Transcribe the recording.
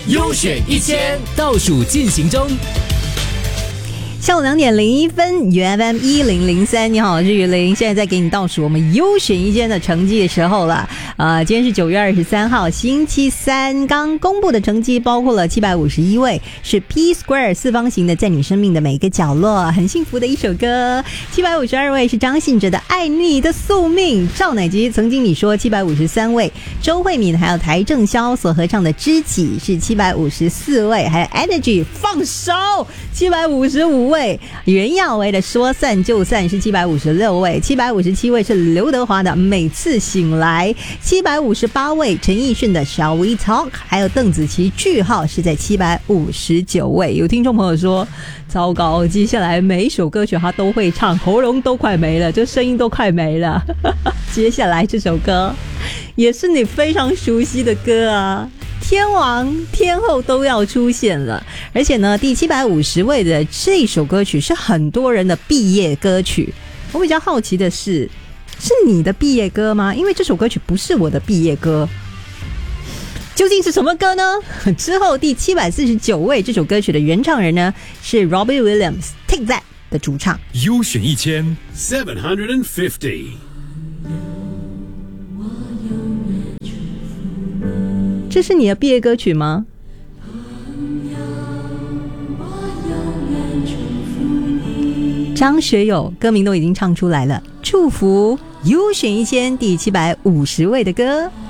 优选1000倒数进行中。 下午2点01分，原 FM 1003，你好，我是雨林，现在在给你倒数我们优选1000的成绩的时候了。今天是9月23号，星期三，刚公布的成绩包括了751位，是 P Square 四方形的在你生命的每一个角落，很幸福的一首歌。752位是张信哲的爱你的宿命，赵乃吉曾经你说753位，周慧敏还有邰正宵所合唱的知己是754位，还有 Energy 放手755位，袁娅维的说散就散是756位，757位是刘德华的每次醒来，758位陈奕迅的 Shall We Talk， 还有邓紫棋句号是在759位。有听众朋友说糟糕，接下来每一首歌曲他都会唱，喉咙都快没了，这声音都快没了接下来这首歌也是你非常熟悉的歌啊，天王天后都要出现了，而且呢，第750位的这首歌曲是很多人的毕业歌曲。我比较好奇的是你的毕业歌吗？因为这首歌曲不是我的毕业歌，究竟是什么歌呢？之后第749位这首歌曲的原唱人呢是 Robbie Williams Take That 的主唱。 优选1000 750。 这是你的毕业歌曲吗？张学友歌名都已经唱出来了，祝福优选1000第750位的歌。